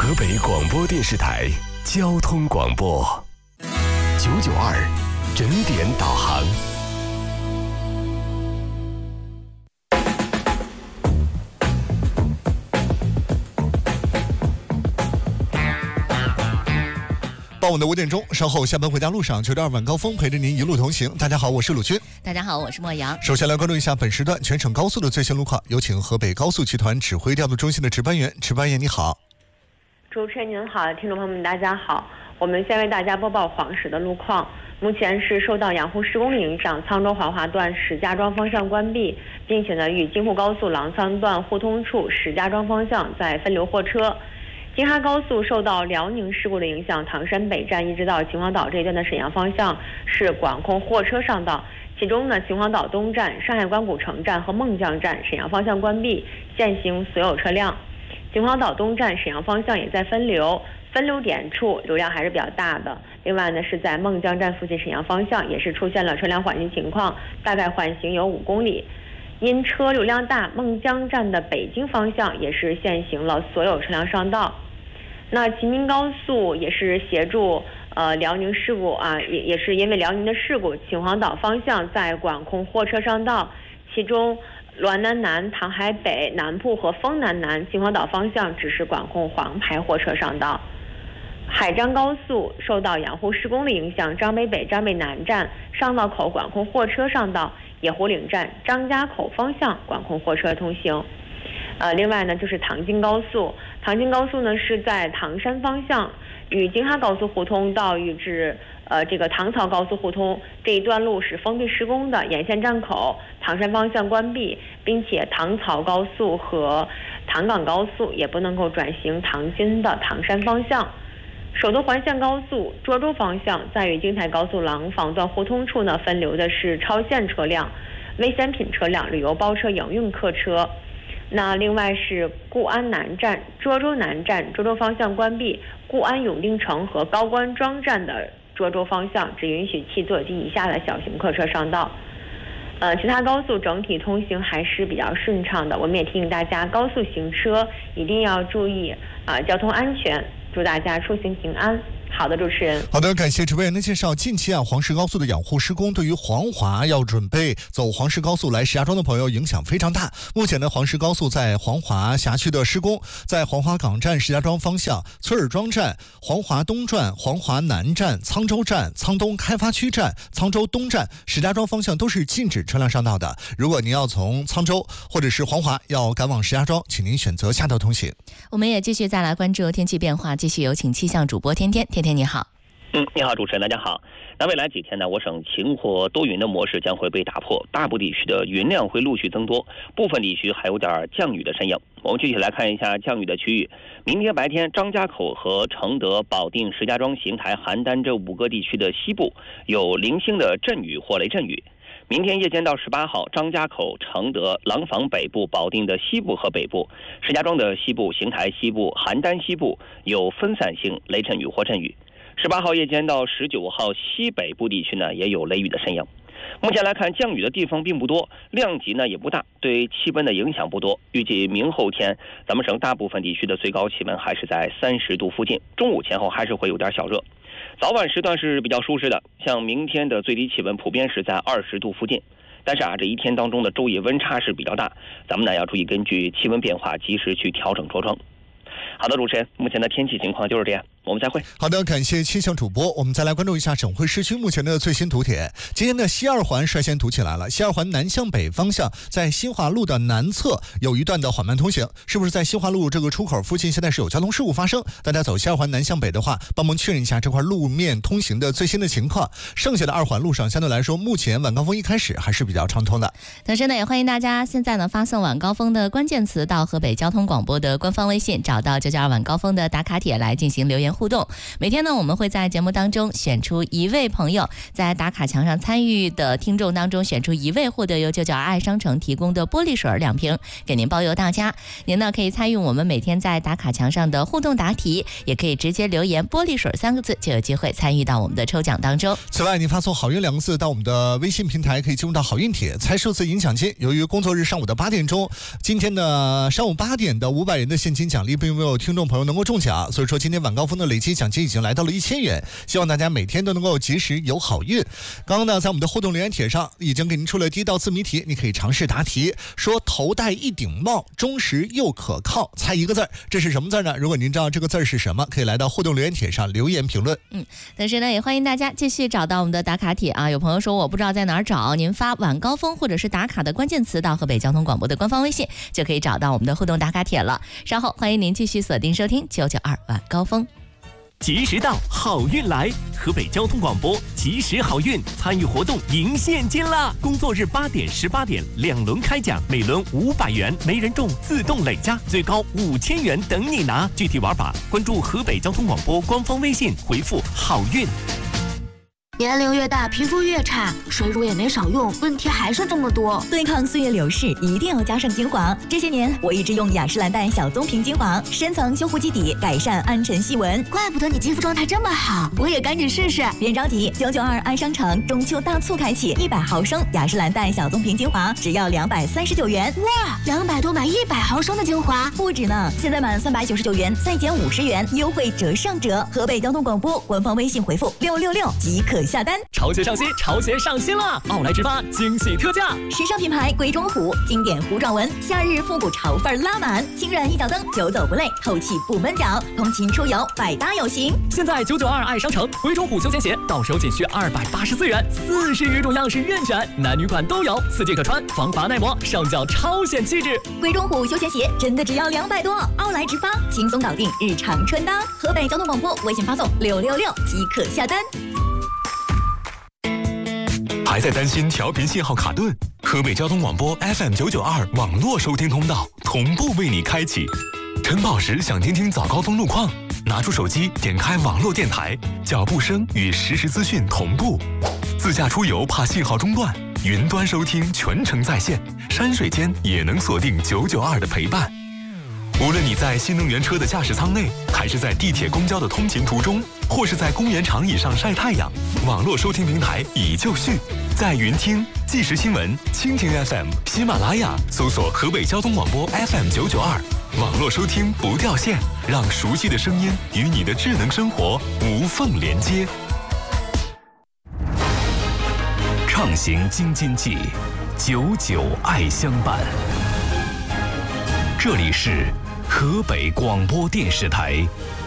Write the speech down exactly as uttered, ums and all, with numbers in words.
河北广播电视台交通广播九九二整点导航。 傍晚的五点钟，稍后下班回家路上，九点二晚高峰陪着您一路同行。大家好，我是鲁军。 大家好，我是莫阳。 首先来关注一下本时段全省高速的最新路况，有请河北高速集团指挥调度中心的值班员。值班员你好。 主持人您好，听众朋友们大家好。我们先为大家播报黄石的路况。目前是受到养护施工的影响，沧州怀化段石家庄方向关闭，并且呢与京沪高速郎桑段互通处石家庄方向在分流货车。京哈高速受到辽宁事故的影响，唐山北站一直到秦皇岛这一段的沈阳方向是管控货车上道，其中呢秦皇岛东站、上海关古城站和孟江站沈阳方向关闭，限行所有车辆。秦皇岛东站沈阳方向也在分流，分流点处流量还是比较大的。另外呢是在孟江站附近沈阳方向也是出现了车辆缓行情况，大概缓行有五公里。因车流量大，孟江站的北京方向也是限行了所有车辆上道。那秦明高速也是协助呃辽宁事故啊，也也是因为辽宁的事故，秦皇岛方向在管控货车上道，其中滦南南、唐海北、南铺和丰南南秦皇岛方向只是管控黄牌货车上道。海张高速受到养护施工的影响，张北北、张北南站上道口管控货车上道，野湖岭站、张家口方向管控货车通行。呃，另外呢，就是唐京高速，唐京高速呢是在唐山方向与京哈高速互通到与至呃这个唐曹高速互通这一段路是封闭施工的，沿线站口唐山方向关闭，并且唐曹高速和唐港高速也不能够转行唐津的唐山方向。首都环线高速涿州方向在与京台高速廊坊段互通处呢，分流的是超限车辆、危险品车辆、旅游包车、营运客车。那另外是固安南站、涿州南站涿州方向关闭，固安永定城和高官庄站的涿州方向只允许七座及以下的小型客车上道。呃，其他高速整体通行还是比较顺畅的。我们也提醒大家，高速行车一定要注意啊、呃、交通安全，祝大家出行平安。好的，主持人。 好的，感谢值班员的介绍。近期啊，黄石高速的养护施工对于黄华要准备走黄石高速来石家庄的朋友影响非常大。目前呢，黄石高速在黄华辖区的施工，在黄华港站石家庄方向、崔尔庄站、黄华东站、黄华南站、沧州站、沧东开发区站、沧州东站、石家庄方向都是禁止车辆上道的。如果您要从沧州或者是黄华要赶往石家庄，请您选择下道通行。 我们也继续再来关注天气变化，继续有请气象主播天天。天天你好。 嗯，你好，主持人，大家好。那未来几天呢，我省晴或多云的模式将会被打破，大部地区的云量会陆续增多，部分地区还有点降雨的身影。我们具体来看一下降雨的区域。明天白天，张家口和承德、保定、石家庄、邢台、邯郸这五个地区的西部有零星的阵雨或雷阵雨。明天夜间到十八号，张家口、承德、廊坊北部、保定的西部和北部、石家庄的西部、邢台西部、邯郸西部有分散性雷阵雨或阵雨。十八号夜间到十九号西北部地区呢也有雷雨的身影。目前来看，降雨的地方并不多，量级呢也不大，对气温的影响不多。预计明后天咱们省大部分地区的最高气温还是在三十度附近，中午前后还是会有点小热。早晚时段是比较舒适的，像明天的最低气温普遍是在二十度附近。但是啊，这一天当中的昼夜温差是比较大，咱们呢要注意根据气温变化及时去调整着装。好的，主持人，目前的天气情况就是这样，我们再会。 好的，感谢气象主播。我们再来关注一下省会市区目前的最新堵帖。今天的西二环率先堵起来了，西二环南向北方向在新华路的南侧有一段的缓慢通行，是不是在新华路这个出口附近现在是有交通事故发生？大家走西二环南向北的话，帮忙确认一下这块路面通行的最新的情况。剩下的二环路上相对来说，目前晚高峰一开始还是比较畅通的。 同时呢，也欢迎大家现在呢发送晚高峰的关键词到河北交通广播的官方微信，找到九九二晚高峰的打卡帖来进行留言。 互动。每天呢，我们会在节目当中选出一位朋友，在打卡墙上参与的听众当中选出一位，获得由九九二爱商城提供的玻璃水两瓶，给您包邮到家。您呢可以参与我们每天在打卡墙上的互动答题，也可以直接留言玻璃水三个字，就有机会参与到我们的抽奖当中。 此外，您发送好运两个字到我们的微信平台，可以进入到好运帖猜数字赢奖金。由于工作日上午的八点钟，今天的上午八点的五百元的现金奖励并没有听众朋友能够中奖，所以说今天晚高峰的累计奖金已经来到了一千元，希望大家每天都能够及时有好运。刚刚呢，在我们的互动留言帖上已经给您出了第一道字谜题，你可以尝试答题，说头戴一顶帽，忠实又可靠，猜一个字，这是什么字呢？如果您知道这个字是什么，可以来到互动留言帖上留言评论。 嗯，同时呢，也欢迎大家继续找到我们的打卡帖啊。有朋友说我不知道在哪儿找，您发晚高峰或者是打卡的关键词到河北交通广播的官方微信，就可以找到我们的互动打卡帖了。稍后欢迎您继续锁定收听九九二晚高峰。 及时到，好运来！河北交通广播及时好运参与活动赢现金啦！工作日八点、十八点两轮开奖，每轮五百元，没人中自动累加，最高五千元等你拿。具体玩法关注河北交通广播官方微信，回复好运。 年龄越大，皮肤越差，水乳也没少用，问题还是这么多。 对抗岁月流逝，一定要加上精华。这些年，我一直用雅诗兰黛小棕瓶精华，深层修护基底，改善暗沉细纹。 怪不得你肌肤状态这么好，我也赶紧试试。 别着急，九九二爱商城中秋大促开启，一百毫升雅诗兰黛小棕瓶精华只要两百三十九元。 哇，两百多买一百毫升的精华， 不止呢！现在满三百九十九元再减五十元，优惠折上折。河北交通广播官方微信回复六六六即可下单。 潮鞋上新，潮鞋上新了！奥莱直发惊喜特价， 时尚品牌鬼冢虎经典糊状纹，夏日复古潮范拉满，轻软一脚蹬，久走不累，透气不闷脚，通勤出游百搭有型。 现在九九二爱商城鬼冢虎休闲鞋到手仅需二百八十四元，四十余种样式任选，男女款都有，四季可穿，防滑耐磨，上脚超显气质。 鬼冢虎休闲鞋真的只要两百多，奥莱直发轻松搞定日常穿搭。河北交通广播微信发送六六六即可下单。 还在担心调频信号卡顿？河北交通广播 F M 九九二网络收听通道同步为你开启。晨跑时想听听早高峰路况，拿出手机点开网络电台，脚步声与实时资讯同步。自驾出游怕信号中断，云端收听全程在线，山水间也能锁定九九二的陪伴。无论你在新能源车的驾驶舱内，还是在地铁公交的通勤途中，或是在公园长椅上晒太阳，网络收听平台已就绪。在云听、即时新闻、蜻蜓 F M、喜马拉雅搜索河北交通广播 F M 九九二，网络收听不掉线，让熟悉的声音与你的智能生活无缝连接。畅行京津冀，久久爱相伴。这里是河北广播电视台